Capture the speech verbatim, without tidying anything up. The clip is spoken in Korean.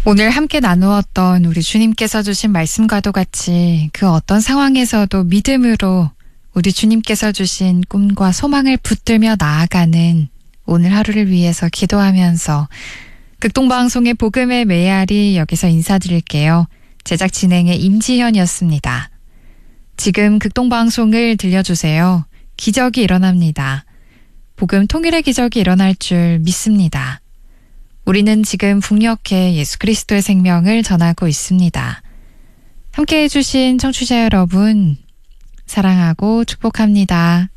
오늘 함께 나누었던 우리 주님께서 주신 말씀과도 같이 그 어떤 상황에서도 믿음으로 우리 주님께서 주신 꿈과 소망을 붙들며 나아가는 오늘 하루를 위해서 기도하면서 극동방송의 복음의 메아리 여기서 인사드릴게요. 제작 진행의 임지현이었습니다. 지금 극동방송을 들려주세요. 기적이 일어납니다. 복음 통일의 기적이 일어날 줄 믿습니다. 우리는 지금 북녘에 예수 그리스도의 생명을 전하고 있습니다. 함께해 주신 청취자 여러분, 사랑하고 축복합니다.